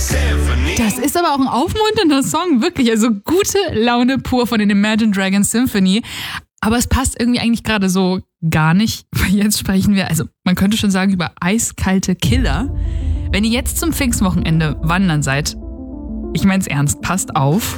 Das ist aber auch ein aufmunternder Song, wirklich. Also gute Laune pur von den Imagine Dragons Symphony. Aber es passt irgendwie eigentlich gerade so gar nicht, weil jetzt sprechen wir, also man könnte schon sagen, über eiskalte Killer. Wenn ihr jetzt zum Pfingstwochenende wandern seid, ich mein's ernst, passt auf.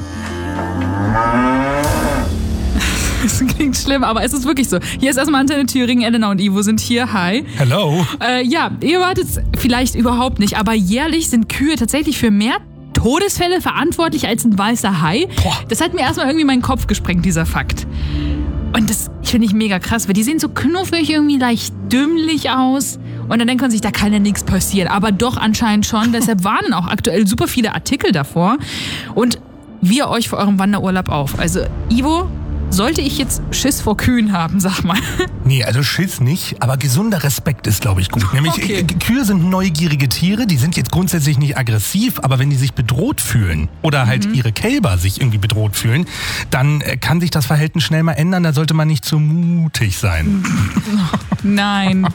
Das klingt schlimm, aber es ist wirklich so. Hier ist erstmal Antenne Thüringen, Elena und Ivo sind hier. Hi. Hello. Ja, ihr wartet es vielleicht überhaupt nicht, aber jährlich sind Kühe tatsächlich für mehr Todesfälle verantwortlich als ein weißer Hai. Boah. Das hat mir erstmal irgendwie meinen Kopf gesprengt, dieser Fakt. Und das finde ich mega krass, weil die sehen so knuffig, irgendwie leicht dümmlich aus. Und dann denkt man sich, da kann ja nichts passieren. Aber doch anscheinend schon. Deshalb warnen auch aktuell super viele Artikel davor. Und wir euch vor eurem Wanderurlaub auf. Also Ivo, sollte ich jetzt Schiss vor Kühen haben, sag mal? Nee, also Schiss nicht, aber gesunder Respekt ist, glaube ich, gut. Nämlich Okay. Kühe sind neugierige Tiere, die sind jetzt grundsätzlich nicht aggressiv, aber wenn die sich bedroht fühlen oder halt ihre Kälber sich irgendwie bedroht fühlen, dann kann sich das Verhalten schnell mal ändern, da sollte man nicht zu mutig sein. Nein.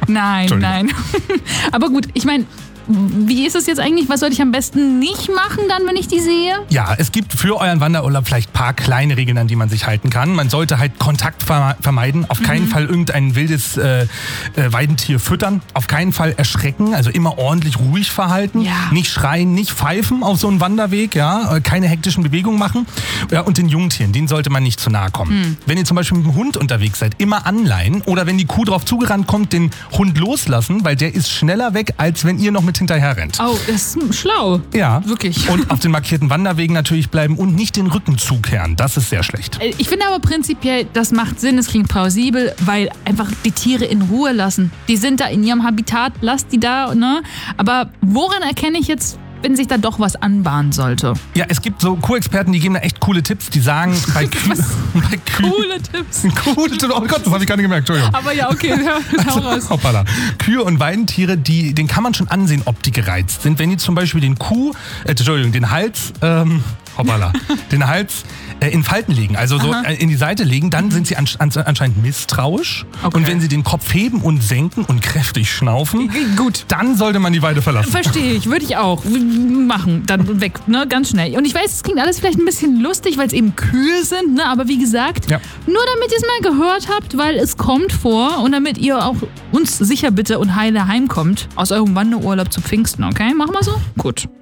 Aber gut, ich meine, wie ist es jetzt eigentlich? Was sollte ich am besten nicht machen dann, wenn ich die sehe? Ja, es gibt für euren Wanderurlaub vielleicht ein paar kleine Regeln, an die man sich halten kann. Man sollte halt Kontakt vermeiden, auf keinen Fall irgendein wildes Weidentier füttern, auf keinen Fall erschrecken, also immer ordentlich ruhig verhalten, Ja. nicht schreien, nicht pfeifen auf so einem Wanderweg, ja, keine hektischen Bewegungen machen. Ja, und den Jungtieren, denen sollte man nicht zu nahe kommen. Wenn ihr zum Beispiel mit dem Hund unterwegs seid, immer anleihen oder wenn die Kuh drauf zugerannt kommt, den Hund loslassen, weil der ist schneller weg, als wenn ihr noch mit hinterher rennt. Oh, das ist schlau. Ja. Wirklich. Und auf den markierten Wanderwegen natürlich bleiben und nicht den Rücken zukehren. Das ist sehr schlecht. Ich finde aber prinzipiell, das macht Sinn, es klingt plausibel, weil einfach die Tiere in Ruhe lassen. Die sind da in ihrem Habitat, lasst die da, ne? Aber woran erkenne ich jetzt, wenn sich da doch was anbahnen sollte? Ja, es gibt so Kuhexperten, die geben da echt coole Tipps. Die sagen, bei Kühen... Coole Tipps. Coole Tipps. Oh Gott, das habe ich gar nicht gemerkt. Entschuldigung. Aber ja, okay, hau raus. Hoppala. Kühe und Weidentiere, den kann man schon ansehen, ob die gereizt sind. Wenn die zum Beispiel den Hals, den Hals in Falten legen, also so in die Seite legen, dann sind sie anscheinend misstrauisch. Okay. Und wenn sie den Kopf heben und senken und kräftig schnaufen, Gut. dann sollte man die Weide verlassen. Verstehe ich, würde ich auch machen, dann weg, ne, ganz schnell. Und ich weiß, es klingt alles vielleicht ein bisschen lustig, weil es eben Kühe sind, ne, aber wie gesagt, Ja. nur damit ihr es mal gehört habt, weil es kommt vor und damit ihr auch uns sicher bitte und heile heimkommt aus eurem Wanderurlaub zu Pfingsten, okay? Machen wir so? Gut.